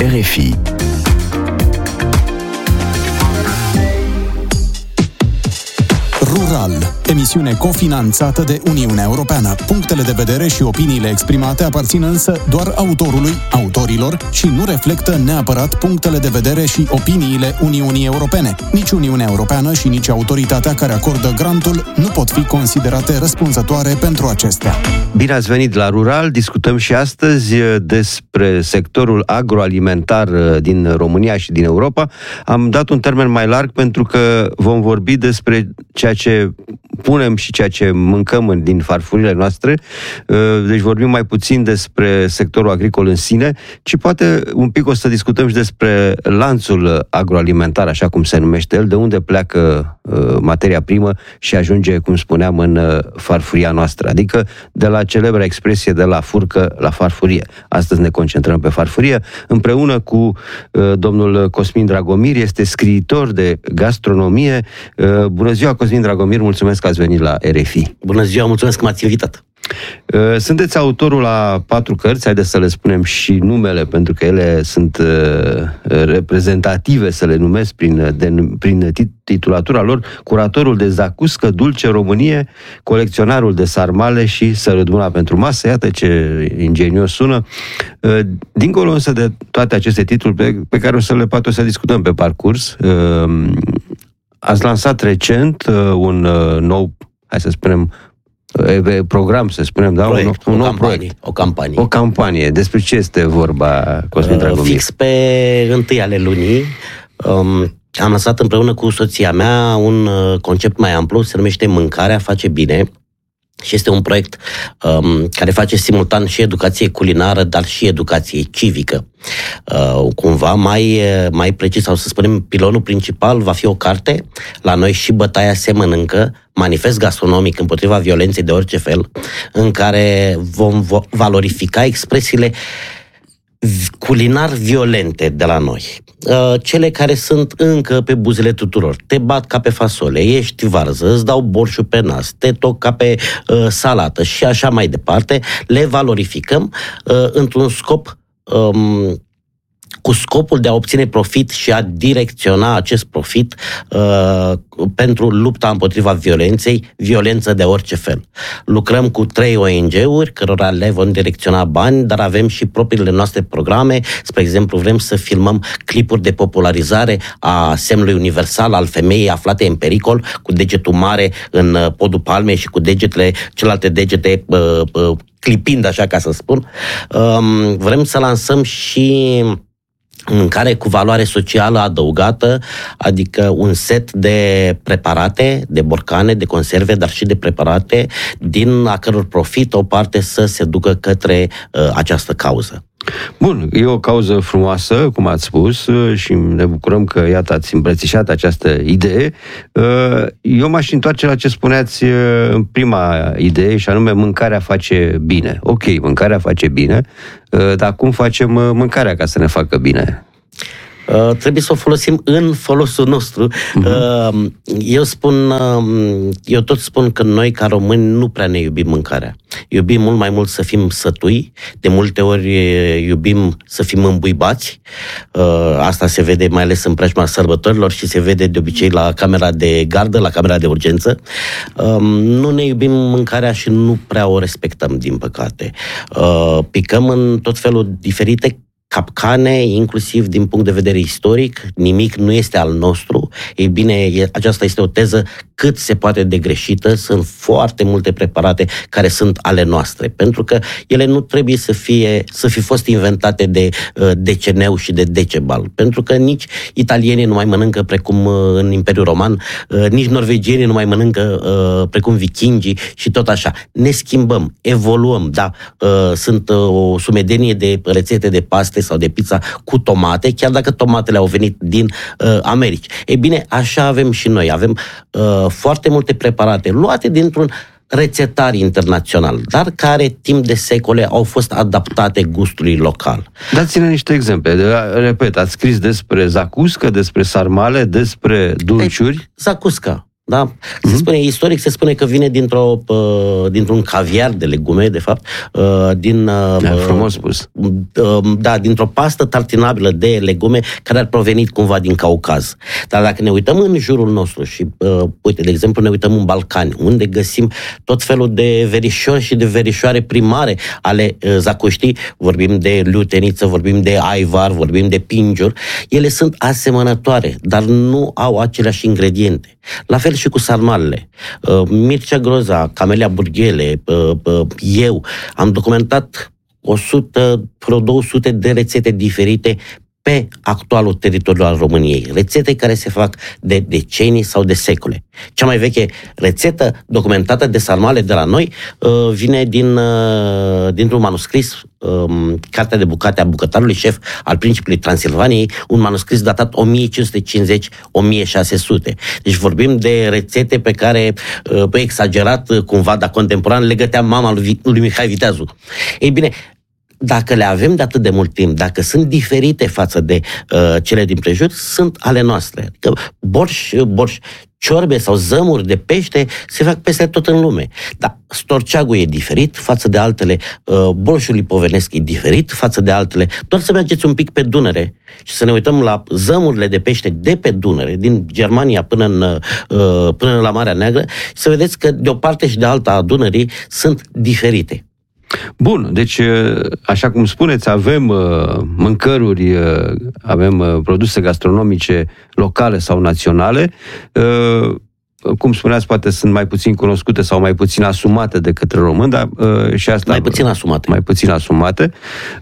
RFI. Rural, emisiune cofinanțată de Uniunea Europeană. Punctele de vedere și opiniile exprimate aparțin însă doar autorului, autorilor și nu reflectă neapărat punctele de vedere și opiniile Uniunii Europene. Nici Uniunea Europeană și nici autoritatea care acordă grantul nu pot fi considerate răspunzătoare pentru acestea. Bine ați venit la Rural. Discutăm și astăzi despre sectorul agroalimentar din România și din Europa. Am dat un termen mai larg pentru că vom vorbi despre ceea ce punem și ceea ce mâncăm din farfurile noastre. Deci vorbim mai puțin despre sectorul agricol în sine, ci poate un pic o să discutăm și despre lanțul agroalimentar, așa cum se numește el, de unde pleacă materia primă și ajunge, cum spuneam, în farfuria noastră. Adică de la celebra expresie de la furcă la farfurie. Astăzi ne concentrăm pe farfurie. Împreună cu domnul Cosmin Dragomir, este scriitor de gastronomie. Bună ziua, Cosmin Dragomir, mulțumesc că ați venit la RFI. Bună ziua, mulțumesc că m-ați invitat. Sunteți autorul la 4 cărți, haideți să le spunem și numele, pentru că ele sunt reprezentative, să le numesc prin titulatura lor: Curatorul de zacuscă, Dulce Românie, Colecționarul de sarmale și Sărăduna pentru masă. Iată ce ingenios sună. Dincolo însă de toate aceste titluri pe care poate o să discutăm pe parcurs, ați lansat recent un nou, hai să spunem, program, să spunem, da? Un nou proiect. O campanie. Despre ce este vorba, Cosmin Dragomir? Fix pe 1 ale lunii am lansat împreună cu soția mea un concept mai amplu, se numește Mâncarea face bine. Și este un proiect care face simultan și educație culinară, dar și educație civică. Cumva mai precis, sau să spunem, pilonul principal va fi o carte, La noi și bătaia se mănâncă, manifest gastronomic împotriva violenței de orice fel, în care vom valorifica expresiile culinar violente de la noi. Cele care sunt încă pe buzele tuturor. Te bat ca pe fasole, ești varză, îți dau borșul pe nas, te toc ca pe salată și așa mai departe. Le valorificăm într-un scop, cu scopul de a obține profit și a direcționa acest profit pentru lupta împotriva violenței, violență de orice fel. Lucrăm cu 3 ONG-uri, cărora le vom direcționa bani, dar avem și propriile noastre programe. Spre exemplu, vrem să filmăm clipuri de popularizare a semnului universal al femeii aflate în pericol, cu degetul mare în podul palmei și cu celelalte degete clipind, așa ca să spun. Vrem să lansăm și mâncare cu valoare socială adăugată, adică un set de preparate, de borcane, de conserve, dar și de preparate, din a căror profit o parte să se ducă către această cauză. Bun, e o cauză frumoasă, cum ați spus, și ne bucurăm că, iată, ați îmbrățișat această idee. Eu m-aș întoarce la ce spuneați în prima idee, și anume mâncarea face bine. Ok, mâncarea face bine, dar cum facem mâncarea ca să ne facă bine? Trebuie să o folosim în folosul nostru. Eu tot spun că noi, ca români, nu prea ne iubim mâncarea. Iubim mult mai mult să fim sătui, de multe ori iubim să fim îmbuibați. Asta se vede mai ales în preajma sărbătorilor și se vede de obicei la camera de gardă, la camera de urgență. Nu ne iubim mâncarea și nu prea o respectăm, din păcate. Picăm în tot felul diferite capcane, inclusiv din punct de vedere istoric. Nimic nu este al nostru. Ei bine, aceasta este o teză cât se poate de greșită. Sunt foarte multe preparate care sunt ale noastre, pentru că ele nu trebuie să fi fost inventate de Deceneu și de Decebal, pentru că nici italienii nu mai mănâncă precum în Imperiul Roman, nici norvegienii nu mai mănâncă precum vikingii și tot așa. Ne schimbăm, evoluăm, da, sunt o sumedenie de rețete de paste sau de pizza cu tomate, chiar dacă tomatele au venit din Americi. Ei bine, așa avem și noi. Avem foarte multe preparate luate dintr-un rețetar internațional, dar care timp de secole au fost adaptate gustului local. Dați-ne niște exemple. Repet, ați scris despre zacuscă, despre sarmale, despre dulciuri. Zacusca. Da? Se spune, istoric se spune că vine dintr-un caviar de legume, de fapt, frumos spus. Dintr-o pastă tartinabilă de legume care ar proveni cumva din Caucaz. Dar dacă ne uităm în jurul nostru și, uite, de exemplu, ne uităm în Balcani, unde găsim tot felul de verișori și de verișoare primare ale zacuștii, vorbim de liuteniță, vorbim de aivar, vorbim de pinjuri, ele sunt asemănătoare, dar nu au aceleași ingrediente. La fel și cu sarmalele. Mircea Groza, Camelia Burghele, eu am documentat 200 de rețete diferite pe actualul teritoriu al României. Rețete care se fac de decenii sau de secole. Cea mai veche rețetă documentată de sarmale de la noi vine dintr-un manuscris, Cartea de bucate a bucătarului șef al principiului Transilvaniei, un manuscris datat 1550-1600. Deci vorbim de rețete pe care, pe exagerat cumva, dar contemporan, le gătea mama lui Mihai Viteazu. Ei bine, dacă le avem de atât de mult timp, dacă sunt diferite față de cele din prejur, sunt ale noastre. Adică borș, ciorbe sau zămuri de pește se fac peste tot în lume. Dar storceagul e diferit față de altele, borșul lipovenesc e diferit față de altele. Doar să mergeți un pic pe Dunăre și să ne uităm la zămurile de pește de pe Dunăre, din Germania până la Marea Neagră, și să vedeți că de o parte și de alta a Dunării sunt diferite. Bun, deci, așa cum spuneți, avem mâncăruri, avem produse gastronomice locale sau naționale, cum spuneați, poate sunt mai puțin cunoscute sau mai puțin asumate de către români, dar și asta... Mai puțin asumate. Mai puțin asumate.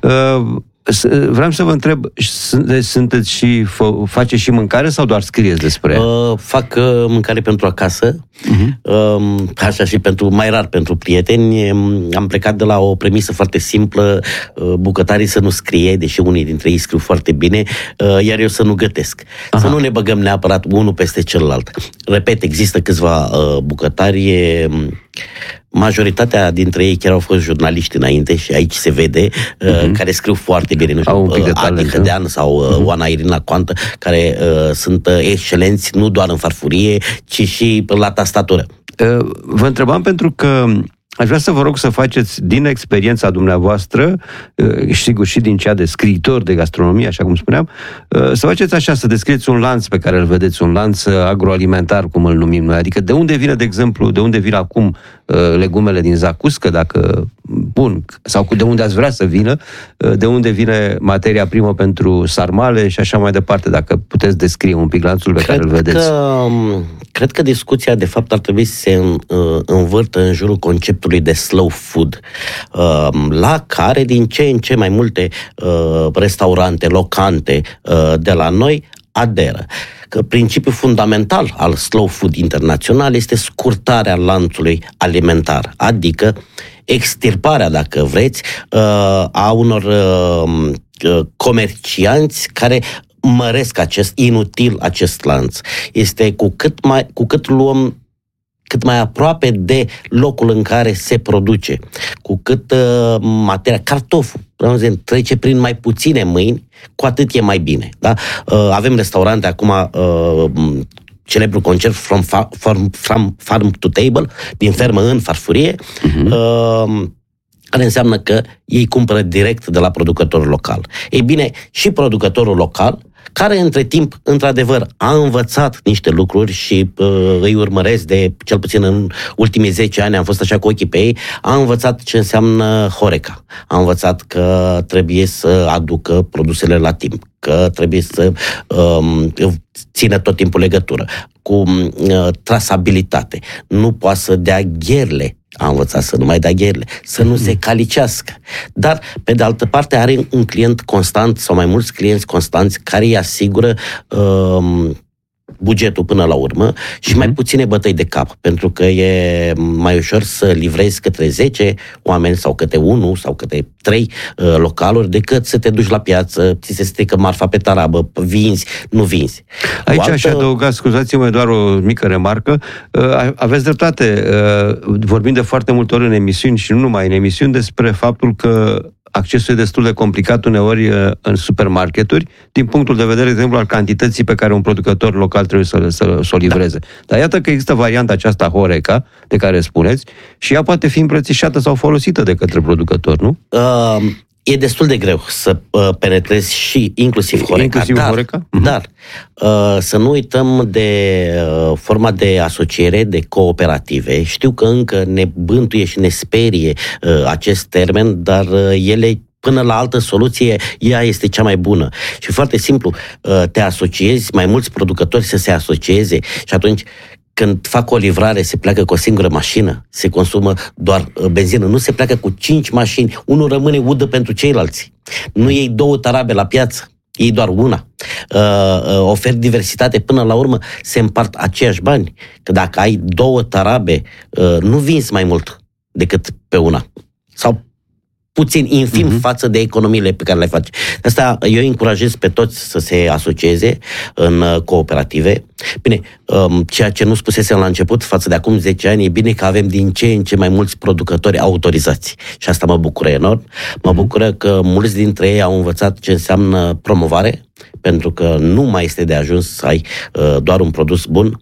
Vreau să vă întreb, sunteți și faceți și mâncare sau doar scrieți despre? Fac mâncare pentru acasă, așa, și mai rar pentru prieteni. Am plecat de la o premisă foarte simplă, bucătarii să nu scrie, deși unii dintre ei scriu foarte bine, iar eu să nu gătesc. Aha. Să nu ne băgăm neapărat unul peste celălalt. Repet, există câțiva bucătari, majoritatea dintre ei chiar au fost jurnaliști înainte și aici se vede, care scriu foarte bine, nu știu, Adi Hădean sau Oana Irina Coantă, care sunt excelenți nu doar în farfurie, ci și la tastatură. Vă întrebam pentru că aș vrea să vă rog să faceți din experiența dumneavoastră, sigur și din cea de scriitor de gastronomie, așa cum spuneam, să faceți așa, să descrieți un lanț pe care îl vedeți, un lanț agroalimentar, cum îl numim noi. Adică de unde vine, de exemplu, de unde vin acum legumele din Zacuscă, dacă, bun, sau de unde ați vrea să vină, de unde vine materia primă pentru sarmale și așa mai departe, dacă puteți descrie un pic lanțul pe care îl vedeți. Cred că discuția, de fapt, ar trebui să se învârtă în jurul conceptului de slow food, la care din ce în ce mai multe restaurante locante de la noi aderă. Că principiul fundamental al slow food internațional este scurtarea lanțului alimentar, adică extirparea, dacă vreți, a unor comercianți care măresc inutil acest lanț. Este cu cât luăm cât mai aproape de locul în care se produce, cu cât materia, cartoful, trece prin mai puține mâini, cu atât e mai bine. Da? Avem restaurante acum, celebrul concept from farm to table, din fermă în farfurie, care înseamnă că ei cumpără direct de la producătorul local. Ei bine, și producătorul local, care între timp, într-adevăr, a învățat niște lucruri și îi urmăresc de, cel puțin în ultimii 10 ani, am fost așa cu ochii pe ei, a învățat ce înseamnă Horeca. A învățat că trebuie să aducă produsele la timp, că trebuie să țină tot timpul legătură, cu trasabilitate. Nu poate să dea gherle. A învățat să nu mai dea gherle, să nu se calicească. Dar, pe de altă parte, are un client constant sau mai mulți clienți constanți care îi asigură bugetul până la urmă și mai puține bătăi de cap, pentru că e mai ușor să livrezi către 10 oameni sau câte 1 sau câte 3 localuri decât să te duci la piață, ți se strică marfa pe tarabă, vinzi, nu vinzi. Aici aș adăuga, scuzați-mă, doar o mică remarcă, aveți dreptate, vorbim de foarte multe ori în emisiuni și nu numai în emisiuni despre faptul că accesul e destul de complicat uneori în supermarketuri, din punctul de vedere, de exemplu, al cantității pe care un producător local trebuie să o livreze. Dar iată că există varianta aceasta Horeca, de care spuneți, și ea poate fi îmbrățișată sau folosită de către producător, nu? E destul de greu să penetrezi și inclusiv Horeca. Dar să nu uităm de forma de asociere, de cooperative. Știu că încă ne bântuie și ne sperie acest termen, dar ele, până la altă soluție, ea este cea mai bună. Și foarte simplu, te asociezi, mai mulți producători să se asocieze și atunci când fac o livrare, se pleacă cu o singură mașină, se consumă doar benzină, nu se pleacă cu 5 mașini, unul rămâne udă pentru ceilalți. Nu iei 2 tarabe la piață, iei doar una. Oferi diversitate, până la urmă se împart aceiași bani. Că dacă ai 2 tarabe, nu vinzi mai mult decât pe una. Sau puțin infim față de economiile pe care le faci. Asta eu încurajez pe toți să se asocieze în cooperative. Bine, ceea ce nu spusesem la început, față de acum 10 ani, e bine că avem din ce în ce mai mulți producători autorizați. Și asta mă bucură enorm. Mă bucură că mulți dintre ei au învățat ce înseamnă promovare, pentru că nu mai este de ajuns să ai doar un produs bun,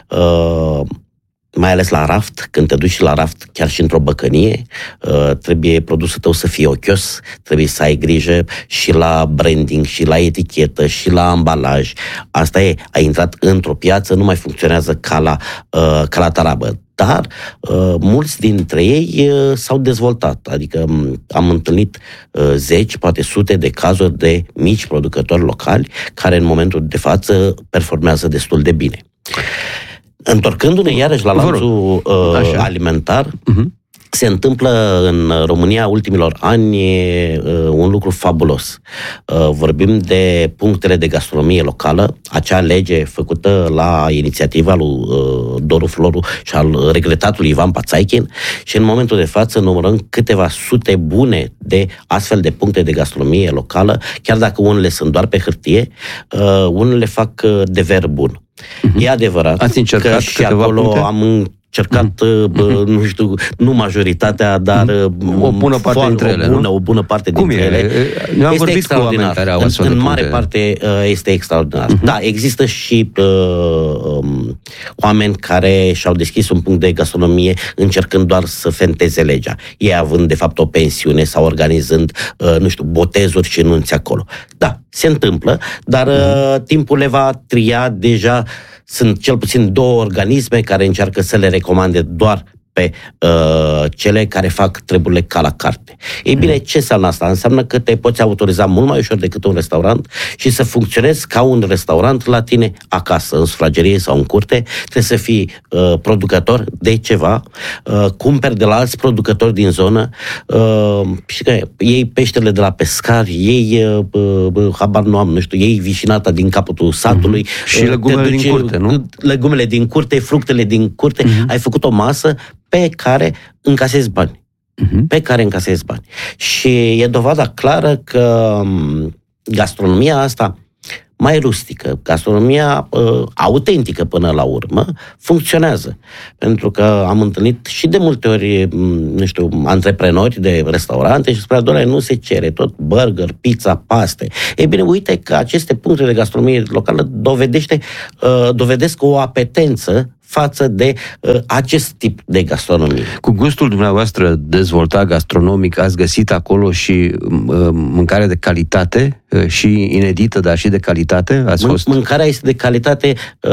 mai ales la raft, când te duci la raft, chiar și într-o băcănie, trebuie produsul tău să fie ochios, trebuie să ai grijă și la branding, și la etichetă, și la ambalaj. Asta e, ai intrat într-o piață, nu mai funcționează ca la tarabă. Dar mulți dintre ei s-au dezvoltat, adică am întâlnit 10, poate sute de cazuri de mici producători locali care în momentul de față performează destul de bine. Întorcându-ne iarăși la lanțul alimentar, se întâmplă în România ultimilor ani un lucru fabulos. Vorbim de punctele de gastronomie locală, acea lege făcută la inițiativa lui Doru Floru și al regretatului Ivan Pațaichin, și în momentul de față numărăm câteva sute bune de astfel de puncte de gastronomie locală, chiar dacă unele sunt doar pe hârtie, unele fac de ver bun. E adevărat. Ați încercat că și acolo puncte? Am încercat, nu știu, nu majoritatea, dar o bună parte dintre ele, o bună parte dintre ele. Eu am vorbit cu oameni care au astfel de în mare puncte. parte este extraordinar. Da, există și oameni care și-au deschis un punct de gastronomie încercând doar să fenteze legea. Ei având, de fapt, o pensiune sau organizând, nu știu, botezuri și nunți acolo. Da, se întâmplă, dar timpul le va tria. Deja sunt cel puțin 2 organisme care încearcă să le recomande doar pe cele care fac treburile ca la carte. Ei bine, ce înseamnă asta? Înseamnă că te poți autoriza mult mai ușor decât un restaurant și să funcționezi ca un restaurant la tine acasă, în sufragerie sau în curte. Trebuie să fii producător de ceva, cumperi de la alți producători din zonă, și că iei peștele de la pescar, iei habar nu am, nu știu, iei vișinata din capătul satului, și legumele din curte, nu? Legumele din curte, fructele din curte, ai făcut o masă pe care încasezi bani. Pe care încasezi bani. Și e dovada clară că gastronomia asta mai rustică, gastronomia autentică până la urmă, funcționează. Pentru că am întâlnit și de multe ori, nu știu, antreprenori de restaurante și spunea, doamne, nu se cere tot burger, pizza, paste. Ei bine, uite că aceste puncte de gastronomie locală dovedesc o apetență față de acest tip de gastronomie. Cu gustul dumneavoastră dezvoltat gastronomic, ați găsit acolo și mâncare de calitate și inedită, dar și de calitate? Mâncarea este de calitate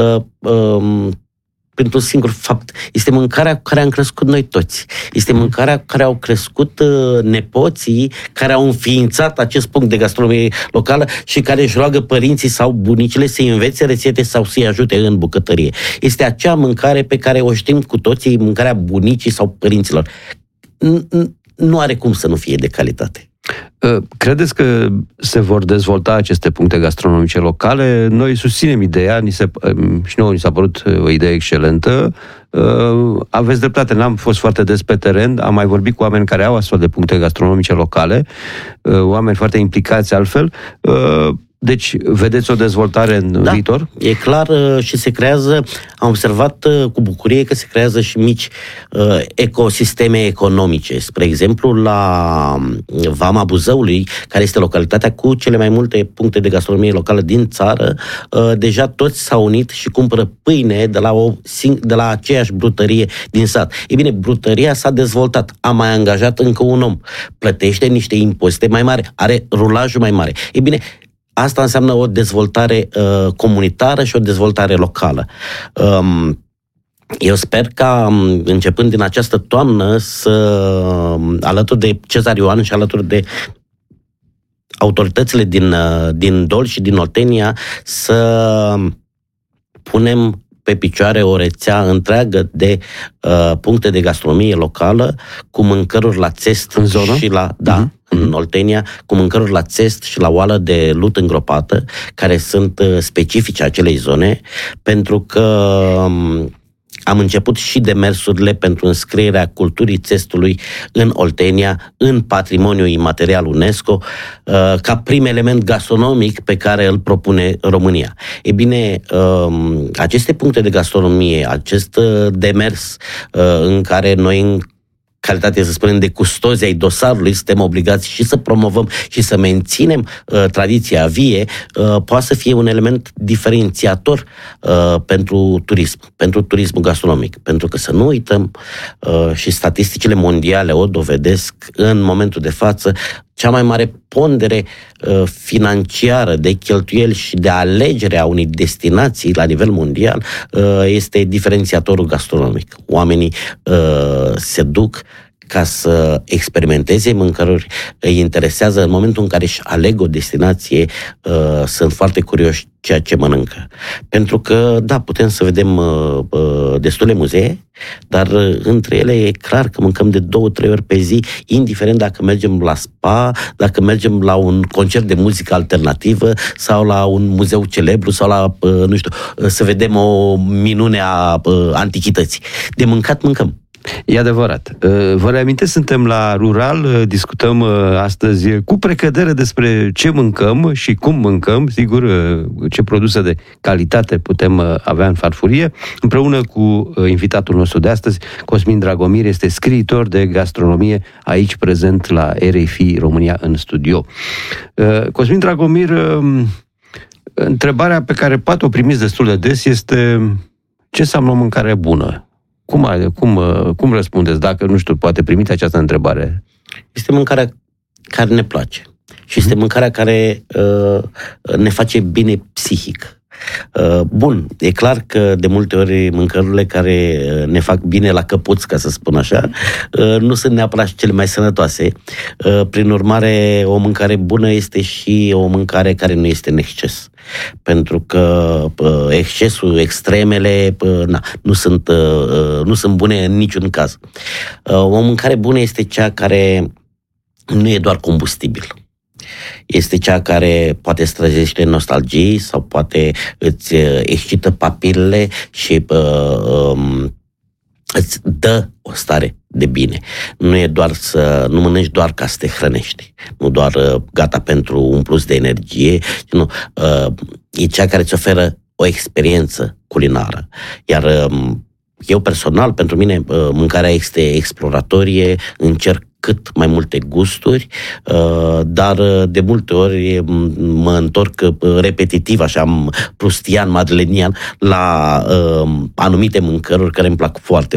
pentru un singur fapt. Este mâncarea cu care am crescut noi toți. Este mâncarea cu care au crescut nepoții, care au înființat acest punct de gastronomie locală și care își roagă părinții sau bunicile să-i învețe rețete sau să-i ajute în bucătărie. Este acea mâncare pe care o știm cu toții, mâncarea bunicii sau părinților. Nu are cum să nu fie de calitate. Credeți că se vor dezvolta aceste puncte gastronomice locale? Noi susținem ideea, și nouă ni s-a părut o idee excelentă. Aveți dreptate, n-am fost foarte des pe teren, am mai vorbit cu oameni care au astfel de puncte gastronomice locale, oameni foarte implicați altfel. Deci, vedeți o dezvoltare în viitor? E clar și se creează, am observat cu bucurie că se creează și mici ecosisteme economice. Spre exemplu, la Vama Buzăului, care este localitatea cu cele mai multe puncte de gastronomie locală din țară, deja toți s-au unit și cumpără pâine de la aceeași brutărie din sat. Ei bine, brutăria s-a dezvoltat, a mai angajat încă un om, plătește niște impozite mai mari, are rulajul mai mare. Ei bine, asta înseamnă o dezvoltare comunitară și o dezvoltare locală. Eu sper ca, începând din această toamnă, alături de Cezar Ioan și alături de autoritățile din Dolj și din Oltenia, să punem pe picioare o rețea întreagă de puncte de gastronomie locală cu mâncăruri la țest în zonă? Și în Oltenia, cu mâncăruri la țest și la oală de lut îngropată, care sunt specifice acelei zone, pentru că am început și demersurile pentru înscrierea culturii țestului în Oltenia, în patrimoniul imaterial UNESCO, ca prim element gastronomic pe care îl propune România. E bine, aceste puncte de gastronomie, acest demers în care noi, în calitate, să spunem, de custozi ai dosarului, suntem obligați și să promovăm și să menținem tradiția vie, poate să fie un element diferențiator pentru turism, pentru turismul gastronomic. Pentru că să nu uităm, și statisticile mondiale o dovedesc, în momentul de față, cea mai mare pondere financiară de cheltuieli și de alegere a unei destinații la nivel mondial este diferențiatorul gastronomic. Oamenii se duc ca să experimenteze mâncăruri, îi interesează în momentul în care își aleg o destinație, sunt foarte curioși ceea ce mănâncă. Pentru că, da, putem să vedem destule muzee, dar între ele e clar că mâncăm de 2-3 ori pe zi, indiferent dacă mergem la spa, dacă mergem la un concert de muzică alternativă sau la un muzeu celebru sau la, nu știu, să vedem o minune a antichității. De mâncat mâncăm. E adevărat. Vă reamintesc, suntem la Rural, discutăm astăzi cu precădere despre ce mâncăm și cum mâncăm, sigur, ce produse de calitate putem avea în farfurie. Împreună cu invitatul nostru de astăzi, Cosmin Dragomir, este scriitor de gastronomie, aici prezent la RFI România în studio. Cosmin Dragomir, întrebarea pe care poate o primiți destul de des este: ce înseamnă o mâncare bună? Cum răspundeți, dacă, nu știu, poate primiți această întrebare? Este mâncarea care ne place și este mâncarea care ne face bine psihic. Bun, e clar că de multe ori mâncărurile care ne fac bine la căpuț, ca să spun așa, nu sunt neapărat cele mai sănătoase. Prin urmare, o mâncare bună este și o mâncare care nu este în exces. Pentru că excesul, extremele, nu sunt bune în niciun caz. O mâncare bună este cea care nu e doar combustibil. Este cea care poate îți trezește nostalgii sau poate îți excită papilele și îți dă o stare de bine. Nu e doar nu mănânci doar ca să te hrănești, nu doar gata pentru un plus de energie, nu, e cea care îți oferă o experiență culinară. Iar eu personal, pentru mine, mâncarea este exploratorie, încerc cât mai multe gusturi, dar de multe ori mă întorc repetitiv, așa, prustian, madlenian, la anumite mâncăruri care îmi plac foarte